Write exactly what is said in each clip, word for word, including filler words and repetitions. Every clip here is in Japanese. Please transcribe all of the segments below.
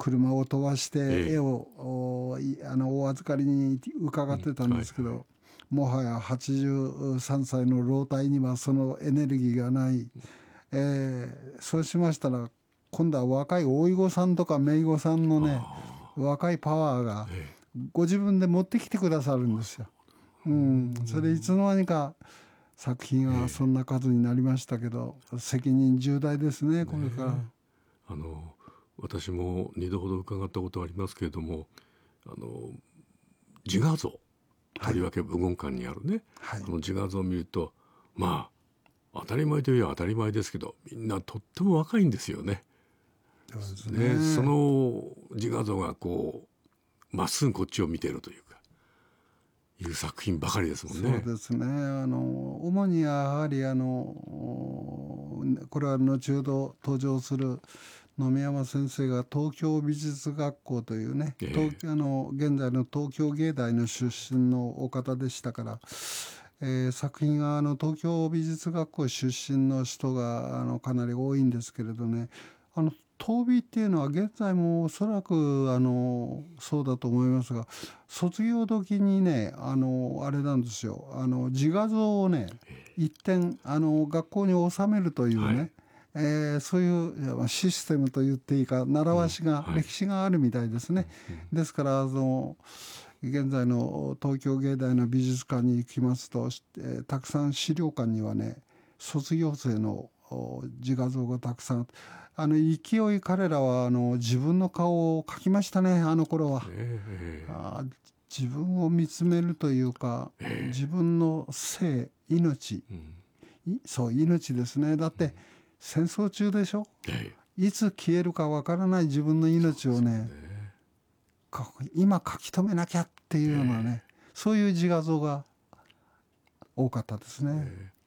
車を飛ばしてええ絵を、おいあのお預かりに伺ってたんですけど、 うんはいはいもはやはちじゅうさんさいの老体にはそのエネルギーがない、えーそうしましたら今度は若い甥御さんとか姪御さんのねあ若いパワーがあ、えご自分で持ってきてくださるんですよ。うん、それいつの間にか作品はそんな数になりましたけど、責任重大ですねこれから。 あの私も二度ほど伺ったことありますけれども、あの自画像、とりわけ武言館にあるね、 はい、 この自画像を見ると、まあ当たり前といえば当たり前ですけど、みんなとっても若いんですよね。 そうですね、 ね。 その自画像がこうまっすぐこっちを見ているというかいう作品ばかりですもんね。 そうですね。あの主にやはりあのこれは後ほど登場する野見山先生が東京美術学校というね、 ええ東あの現在の東京芸大の出身のお方でしたから、えー作品があの東京美術学校出身の人があのかなり多いんですけれどね、あの東美っていうのは現在もおそらくあのそうだと思いますが、卒業時にねあのあれなんですよ、あの自画像をね一点あの学校に収めるというはい、 ね、えーそういうまあシステムと言っていいか習わしが、 うんはい、 歴史があるみたいですね。ですからあの現在の東京芸大の美術館に行きますと、えーたくさん資料館にはね卒業生のお自画像がたくさん、あの勢い彼らはあの自分の顔を描きましたねあの頃は。 えあ自分を見つめるというか自分の生命、 えうんいそう命ですね。だって戦争中でしょ。 ええいつ消えるかわからない自分の命をねねか今書き留めなきゃっていうようなね、そういう自画像が多かったですね。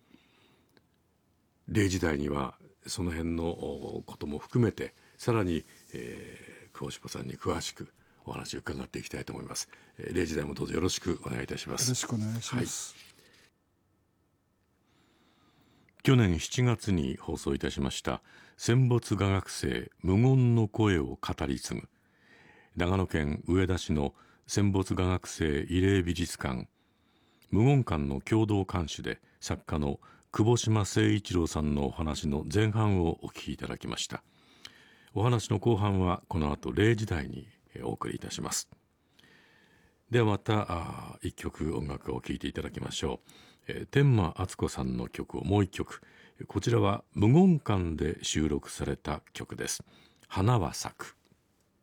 零時代にはその辺のおことも含めてさらに、えー、久保柴さんに詳しくお話を伺っていきたいと思います。えー、零時代もどうぞよろしくお願いいたします。 よろしくお願いします。 はい、去年しちがつに放送いたしました戦没画学生無言の声を語り継ぐ、長野県上田市の戦没画学生慰霊美術館無言館の共同館主で作家の久保島誠一郎さんのお話の前半をお聞きいただきました。お話の後半はこの後零時台にお送りいたします。ではまた一曲音楽を聴いていただきましょう。えー、天満敦子さんの曲をもう一曲、こちらは無言館で収録された曲です。花は咲く。